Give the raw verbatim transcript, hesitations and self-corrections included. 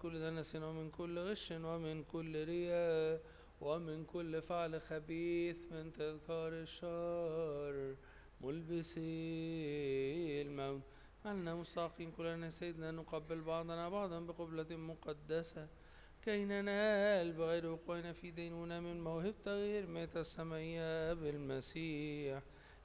كل دنس ومن كل غش ومن كل رياء ومن كل فعل خبيث من تذكار الشر ملبسي الموت. علنا مستحقين كلنا سيدنا نقبل بعضنا بعضا بقبلة مقدسة كي ننال بغير وقوعنا في ديننا من موهبة تغيير ميت السماء بالمسيح